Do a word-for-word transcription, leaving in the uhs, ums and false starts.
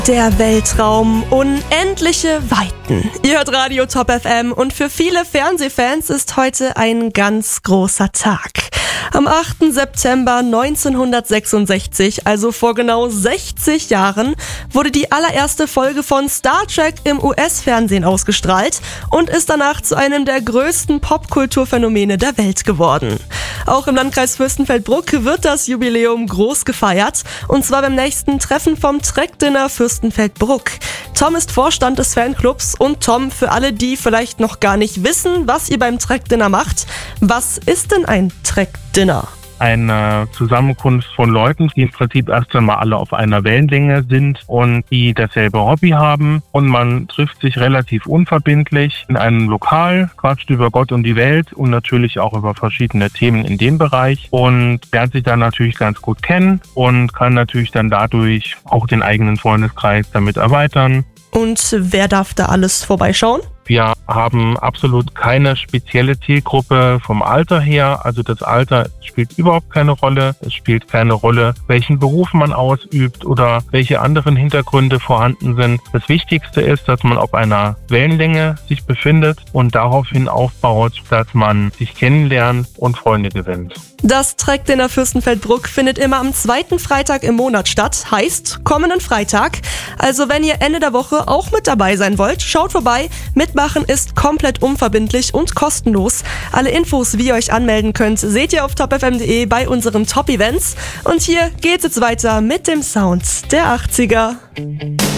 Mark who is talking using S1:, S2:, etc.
S1: Der Weltraum, unendliche Weiten. Ihr hört Radio Top F M und für viele Fernsehfans ist heute ein ganz großer Tag. Am achten September neunzehnhundertsechsundsechzig, also vor genau sechzig Jahren, wurde die allererste Folge von Star Trek im U S-Fernsehen ausgestrahlt und ist danach zu einem der größten Popkulturphänomene der Welt geworden. Auch im Landkreis Fürstenfeldbruck wird das Jubiläum groß gefeiert, und zwar beim nächsten Treffen vom Trek-Dinner Fürstenfeldbruck. Tom ist Vorstand des Fanclubs und Tom, für alle, die vielleicht noch gar nicht wissen, was ihr beim Trek-Dinner macht, was ist denn ein Trek-Dinner?
S2: Eine Zusammenkunft von Leuten, die im Prinzip erst einmal alle auf einer Wellenlänge sind und die dasselbe Hobby haben. Und man trifft sich relativ unverbindlich in einem Lokal, quatscht über Gott und die Welt und natürlich auch über verschiedene Themen in dem Bereich und lernt sich dann natürlich ganz gut kennen und kann natürlich dann dadurch auch den eigenen Freundeskreis damit erweitern.
S1: Und wer darf da alles vorbeischauen?
S2: Wir haben absolut keine spezielle Zielgruppe vom Alter her. Also das Alter spielt überhaupt keine Rolle. Es spielt keine Rolle, welchen Beruf man ausübt oder welche anderen Hintergründe vorhanden sind. Das Wichtigste ist, dass man auf einer Wellenlänge sich befindet und daraufhin aufbaut, dass man sich kennenlernt und Freunde gewinnt.
S1: Das Trek-Dinner Fürstenfeldbruck findet immer am zweiten Freitag im Monat statt, heißt kommenden Freitag. Also wenn ihr Ende der Woche auch mit dabei sein wollt, schaut vorbei. Mitmachen ist komplett unverbindlich und kostenlos. Alle Infos, wie ihr euch anmelden könnt, seht ihr auf top f m punkt d e bei unseren Top-Events. Und hier geht's jetzt weiter mit dem Sound der achtziger.